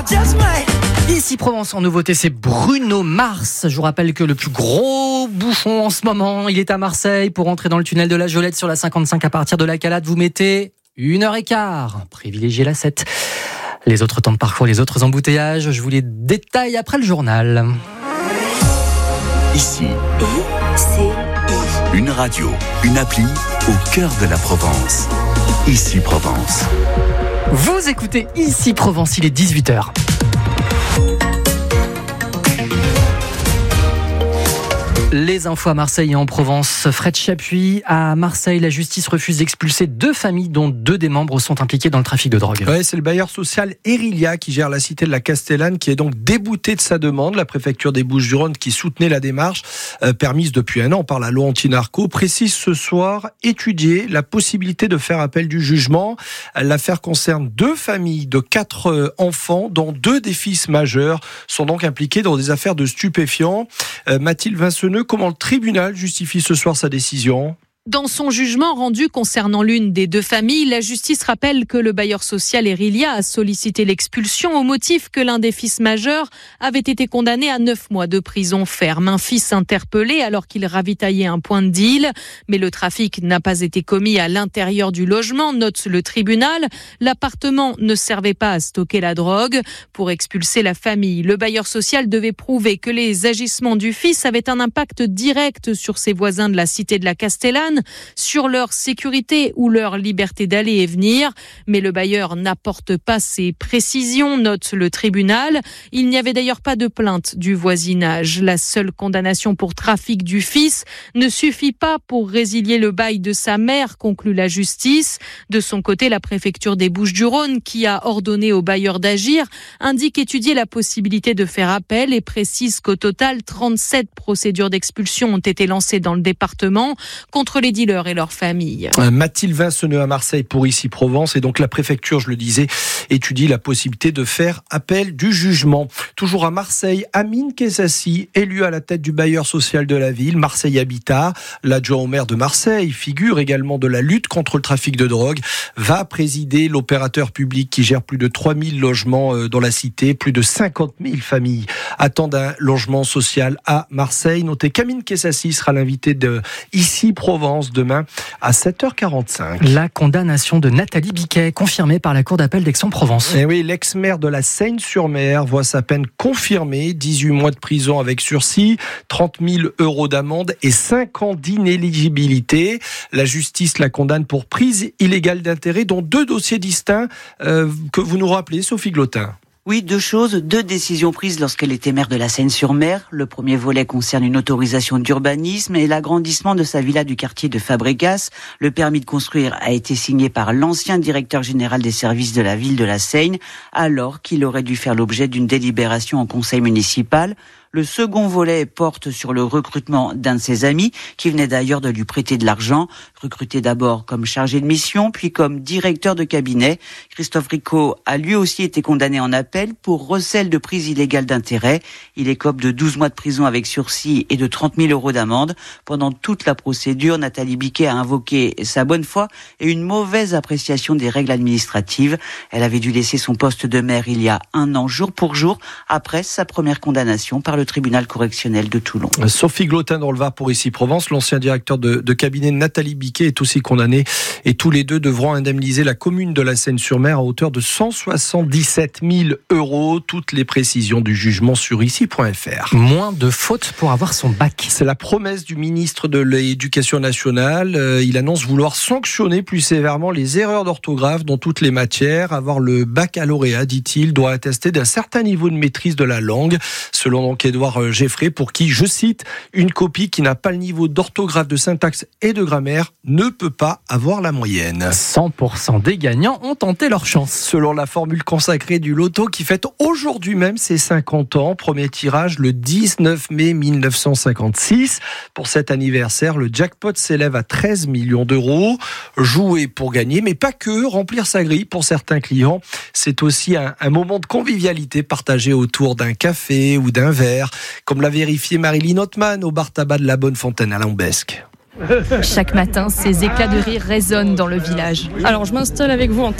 Ici Provence en nouveauté, c'est Bruno Mars. Je vous rappelle que le plus gros bouchon en ce moment, il est à Marseille. Pour entrer dans le tunnel de la Jolette sur la 55 à partir de la Calade, vous mettez 1h15. Privilégiez la 7. Les autres temps de parcours, les autres embouteillages, je vous les détaille après le journal. Ici, une radio, une appli au cœur de la Provence. Ici Provence. Vous écoutez Ici Provence, il est 18h. Les infos à Marseille et en Provence. Fred Chapuis, à Marseille, la justice refuse d'expulser 2 familles dont 2 des membres sont impliqués dans le trafic de drogue. Ouais, c'est le bailleur social Erilia qui gère la cité de la Castellane qui est donc débouté de sa demande. La préfecture des Bouches-du-Rhône qui soutenait la démarche permise depuis un an par la loi anti-narco précise ce soir étudier la possibilité de faire appel du jugement. L'affaire concerne 2 familles de 4 enfants dont 2 des fils majeurs sont donc impliqués dans des affaires de stupéfiants. Mathilde Vinceneux, comment le tribunal justifie ce soir sa décision ? Dans son jugement rendu concernant l'une des 2 familles, la justice rappelle que le bailleur social Erilia a sollicité l'expulsion au motif que l'un des fils majeurs avait été condamné à 9 mois de prison ferme. Un fils interpellé alors qu'il ravitaillait un point de deal. Mais le trafic n'a pas été commis à l'intérieur du logement, note le tribunal. L'appartement ne servait pas à stocker la drogue. Pour expulser la famille, le bailleur social devait prouver que les agissements du fils avaient un impact direct sur ses voisins de la cité de la Castellane, sur leur sécurité ou leur liberté d'aller et venir. Mais le bailleur n'apporte pas ces précisions, note le tribunal. Il n'y avait d'ailleurs pas de plainte du voisinage. La seule condamnation pour trafic du fils ne suffit pas pour résilier le bail de sa mère, conclut la justice. De son côté, la préfecture des Bouches-du-Rhône, qui a ordonné au bailleur d'agir, indique étudier la possibilité de faire appel et précise qu'au total, 37 procédures d'expulsion ont été lancées dans le département contre les dealers et leurs familles. Mathilde Vinceneux à Marseille pour Ici Provence. Et donc la préfecture, je le disais, étudie la possibilité de faire appel du jugement. Toujours à Marseille, Amine Kessassi, élu à la tête du bailleur social de la ville, Marseille Habitat, l'adjoint au maire de Marseille, figure également de la lutte contre le trafic de drogue, va présider l'opérateur public qui gère plus de 3000 logements dans la cité. Plus de 50 000 familles attendent un logement social à Marseille. Notez qu'Amine Kessassi sera l'invité de Ici Provence demain à 7h45. La condamnation de Nathalie Biquet, confirmée par la Cour d'appel d'Aix-en-Provence. Et oui, l'ex-maire de la Seyne-sur-Mer voit sa peine confirmée, 18 mois de prison avec sursis, 30 000 € d'amende et 5 ans d'inéligibilité. La justice la condamne pour prise illégale d'intérêt, dont 2 dossiers distincts que vous nous rappelez, Sophie Glotin. Oui, 2 choses, 2 décisions prises lorsqu'elle était maire de la Seyne-sur-Mer. Le premier volet concerne une autorisation d'urbanisme et l'agrandissement de sa villa du quartier de Fabregas. Le permis de construire a été signé par l'ancien directeur général des services de la ville de la Seyne, alors qu'il aurait dû faire l'objet d'une délibération en conseil municipal. Le second volet porte sur le recrutement d'un de ses amis, qui venait d'ailleurs de lui prêter de l'argent. Recruté d'abord comme chargé de mission, puis comme directeur de cabinet. Christophe Ricot a lui aussi été condamné en appel pour recel de prise illégale d'intérêt. Il écope de 12 mois de prison avec sursis et de 30 000 € d'amende. Pendant toute la procédure, Nathalie Biquet a invoqué sa bonne foi et une mauvaise appréciation des règles administratives. Elle avait dû laisser son poste de maire il y a 1 an, jour pour jour, après sa première condamnation par le tribunal correctionnel de Toulon. Sophie Glotin dans le Var pour Ici Provence. L'ancien directeur de cabinet Nathalie Biquet est aussi condamné et tous les 2 devront indemniser la commune de la Seyne-sur-Mer à hauteur de 177 000 €. Toutes les précisions du jugement sur ici.fr. Moins de fautes pour avoir son bac. C'est la promesse du ministre de l'Éducation nationale. Il annonce vouloir sanctionner plus sévèrement les erreurs d'orthographe dans toutes les matières. Avoir le baccalauréat, dit-il, doit attester d'un certain niveau de maîtrise de la langue. Selon donc Édouard Geffrey, pour qui, je cite, une copie qui n'a pas le niveau d'orthographe, de syntaxe et de grammaire ne peut pas avoir la moyenne. 100% des gagnants ont tenté leur chance. Selon la formule consacrée du loto qui fête aujourd'hui même ses 50 ans, premier tirage le 19 mai 1956. Pour cet anniversaire, le jackpot s'élève à 13 millions €. Jouer pour gagner, mais pas que, remplir sa grille pour certains clients. C'est aussi un moment de convivialité partagé autour d'un café ou d'un verre, comme l'a vérifié Marilyn Ottman au bar tabac de la Bonne Fontaine à Lambesque. Chaque matin, ces éclats de rire résonnent dans le village. Alors, je m'installe avec vous en